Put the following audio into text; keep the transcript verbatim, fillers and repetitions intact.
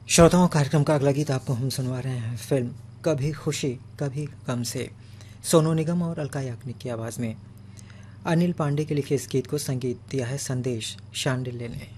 श्रोताओं, कार्यक्रम का अगला गीत आपको हम सुनवा रहे हैं फिल्म कभी खुशी कभी गम से सोनू निगम और अलका याग्निक की आवाज़ में। अनिल पांडे के लिखे इस गीत को संगीत दिया है संदेश शांडिल्य ने।